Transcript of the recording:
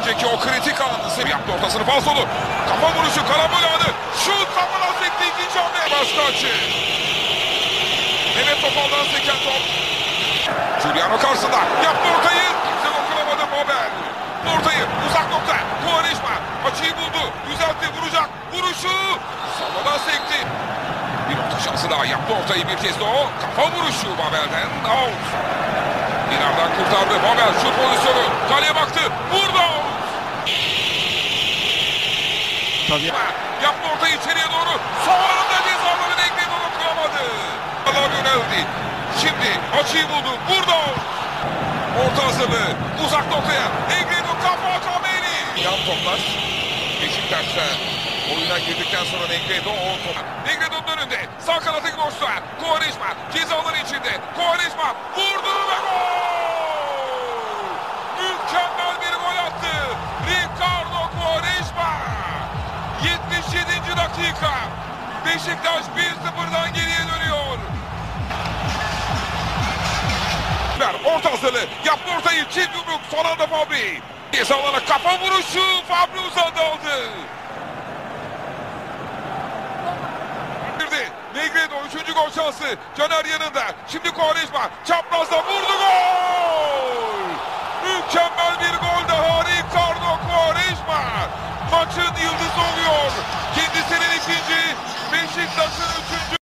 önceki o kritik anı yaptı, ortasını falsolu. Kafa vuruşu, karambol anı. Şut kafadan sekti, ikinci hamle. Başka açı. Mehmet Topal'dan seken top. Giuliano karşısında yaptı ortayı. Kimse dokunamadı Babel. Ortayı uzak nokta. Quaresma açıyı buldu. Düzeltti, vuracak. Vuruşu. Sağdan sekti. Bir orta şansı daha, yaptı ortayı bir kez de o. Kafa vuruşu Babel'den. Out. İleriden kurtardı Babel, şut pozisyonu. Kaleye baktı. Vurdu. Tabii. Yaptı ortayı içeriye doğru. Son anda cezaları denkledi, dokunamadı. Allah yöneldi. Şimdi açıyı buldu. Vurdu. Orta hazırlığı. Uzak noktaya. Negredo kafa Kameli. Yan toplar. Beşiktaş'ta oyuna girdikten sonra Negredo o top. Negredo'nun önünde. Sağ kanatı boşluğa. Quaresma cezaları içinde. Quaresma vurdu ve gol! Mükemmel bir gol attı. Ricardo Quaresma. 77. dakika. Beşiktaş 1-0'dan geriye dönüyor. Orta hazırlığı. Yaptı ortayı. Çift yumruk. Son anda Fabri. Cezalana kafa vuruşu. Fabri uzadı aldı. Negredo 3. gol şansı. Caner yanında. Şimdi Quaresma çaprazda vurdu, gol! Mükemmel bir gol daha Ricardo Quaresma. Maçın yıldızı oluyor. Kendisinin ikinci, Beşiktaş'ın 3.